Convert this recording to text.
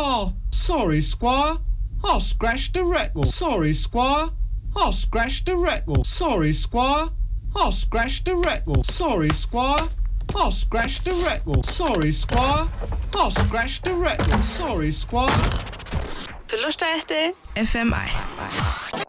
Oh, sorry, Squire. I scratched the record. Sorry, Squire. I scratched the record. Sorry, Squire. I scratched the record. Sorry, Squire. I scratched the record. Sorry, Squire. I scratched the record. Sorry, Squire. Du lustar efter FM1.